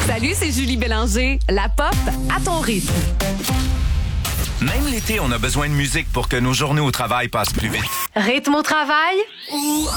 Salut, c'est Julie Bélanger. La pop à ton rythme. Même l'été, on a besoin de musique pour que nos journées au travail passent plus vite. Rythme au travail ou